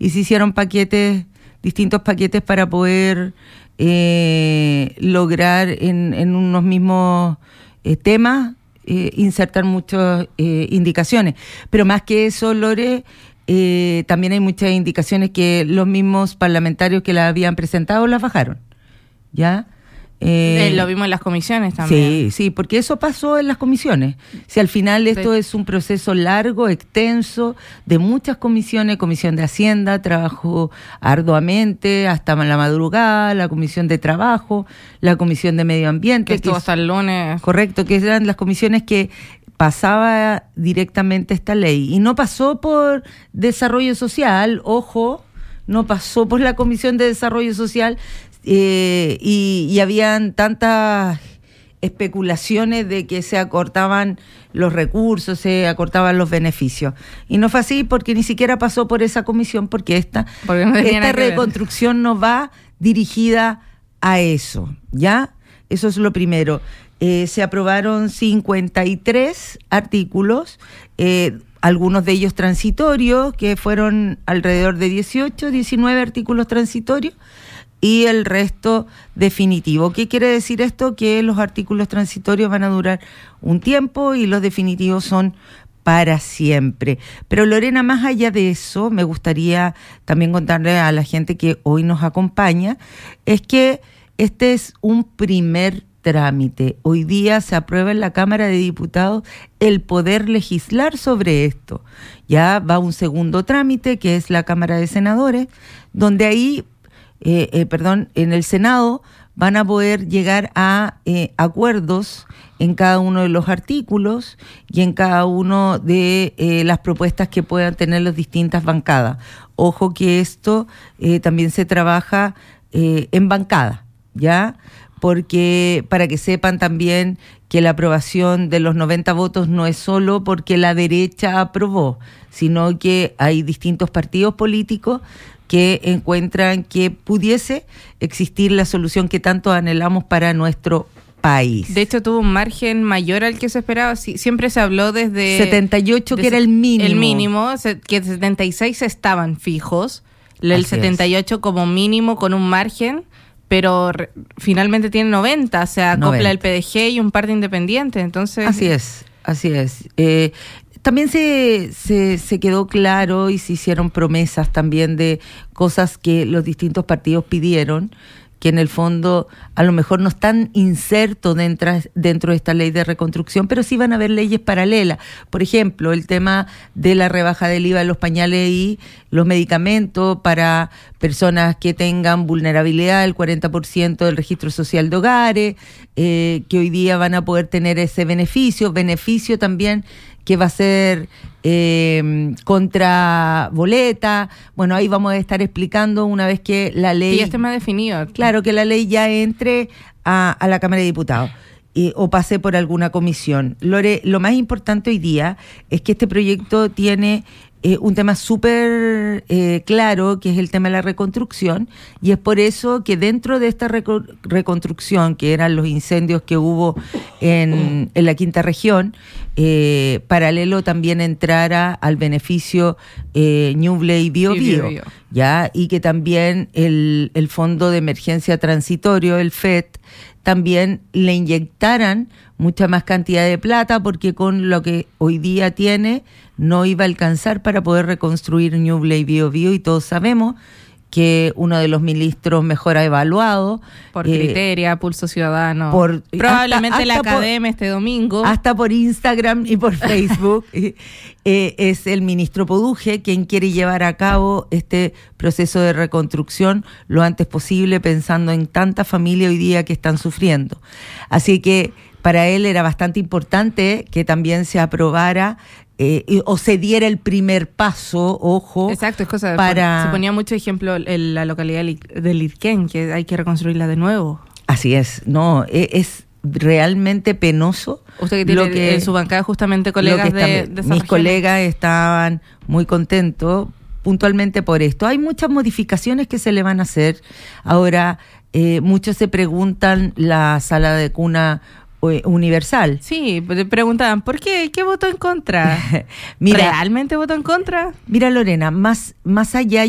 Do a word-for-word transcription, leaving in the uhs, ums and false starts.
y se hicieron paquetes, distintos paquetes para poder eh, lograr en, en unos mismos eh, temas eh, insertar muchas eh, indicaciones. Pero más que eso, Lore, eh, también hay muchas indicaciones que los mismos parlamentarios que las habían presentado las bajaron, ¿ya? Eh, eh, lo vimos en las comisiones también. Sí, sí, porque eso pasó en las comisiones. Si al final esto sí. es un proceso largo, extenso, de muchas comisiones, Comisión de Hacienda trabajó arduamente hasta la madrugada, la Comisión de Trabajo, la Comisión de Medio Ambiente. Que estuvo que hasta el lunes. Correcto, que eran las comisiones que pasaba directamente esta ley. Y no pasó por Desarrollo Social, ojo, no pasó por la Comisión de Desarrollo Social. Eh, y, y habían tantas especulaciones de que se acortaban los recursos, se acortaban los beneficios. Y no fue así porque ni siquiera pasó por esa comisión, porque esta, porque no esta reconstrucción no va dirigida a eso, ¿ya? Eso es lo primero. Eh, se aprobaron cincuenta y tres artículos, eh, algunos de ellos transitorios, que fueron alrededor de dieciocho, diecinueve artículos transitorios, y el resto definitivo. ¿Qué quiere decir esto? Que los artículos transitorios van a durar un tiempo y los definitivos son para siempre. Pero Lorena, más allá de eso, me gustaría también contarle a la gente que hoy nos acompaña, es que este es un primer trámite. Hoy día se aprueba en la Cámara de Diputados el poder legislar sobre esto. Ya va un segundo trámite, que es la Cámara de Senadores, donde ahí Eh, eh, perdón, en el Senado van a poder llegar a eh, acuerdos en cada uno de los artículos y en cada uno de eh, las propuestas que puedan tener las distintas bancadas. Ojo que esto eh, también se trabaja eh, en bancada, ¿ya? Porque para que sepan también que la aprobación de los noventa votos no es solo porque la derecha aprobó, sino que hay distintos partidos políticos que encuentran que pudiese existir la solución que tanto anhelamos para nuestro país. De hecho, tuvo un margen mayor al que se esperaba. Sí, siempre se habló desde... setenta y ocho, que era el mínimo. El mínimo, que setenta y seis estaban fijos, el Así setenta y ocho es. Como mínimo con un margen, pero re, finalmente tiene noventa, o sea, acopla noventa. El P D G y un par de independientes, entonces... Así es, así es. Eh, También se, se, se quedó claro y se hicieron promesas también de cosas que los distintos partidos pidieron, que en el fondo a lo mejor no están insertos dentro, dentro de esta ley de reconstrucción, pero sí van a haber leyes paralelas. Por ejemplo, el tema de la rebaja del I V A de los pañales y los medicamentos para personas que tengan vulnerabilidad, el cuarenta por ciento del registro social de hogares, eh, que hoy día van a poder tener ese beneficio, beneficio también que va a ser eh, contra boleta. Bueno, ahí vamos a estar explicando una vez que la ley... Sí, ya está más definido. Claro, que la ley ya entre a, a la Cámara de Diputados eh, o pase por alguna comisión. Lore, lo más importante hoy día es que este proyecto tiene eh, un tema súper eh, claro, que es el tema de la reconstrucción, y es por eso que dentro de esta reco- reconstrucción, que eran los incendios que hubo en, en la quinta región, eh, paralelo también entrara al beneficio eh, Ñuble y Bio Bio, sí, ya, y que también el, el Fondo de Emergencia Transitorio, el F E T, también le inyectaran mucha más cantidad de plata, porque con lo que hoy día tiene no iba a alcanzar para poder reconstruir Ñuble y Bio Bio, y todos sabemos que uno de los ministros mejor evaluados por eh, Criteria, Pulso Ciudadano, por, probablemente hasta, hasta la Academia este domingo, hasta por Instagram y por Facebook, eh, eh, es el ministro Poduje, quien quiere llevar a cabo este proceso de reconstrucción lo antes posible, pensando en tanta familia hoy día que están sufriendo. Así que para él era bastante importante que también se aprobara Eh, o se diera el primer paso, ojo. Exacto, es cosa de para... Se ponía mucho ejemplo en la localidad de Lirquén, que hay que reconstruirla de nuevo. Así es, no, es, es realmente penoso. Usted que tiene que, en su bancada justamente colegas de, está, de esa Mis región. colegas estaban muy contentos puntualmente por esto. Hay muchas modificaciones que se le van a hacer. Ahora, eh, muchos se preguntan la sala de cuna universal. Sí, preguntaban, ¿por qué? ¿Qué votó en contra? Mira, ¿realmente votó en contra? Mira, Lorena, más, más allá